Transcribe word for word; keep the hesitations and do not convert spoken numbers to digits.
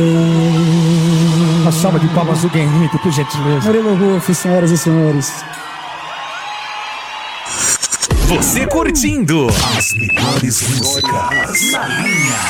Uma salva de palmas do Guerrito, por gentileza. Murilo Ruf, senhoras e senhores. Você curtindo as melhores músicas na linha.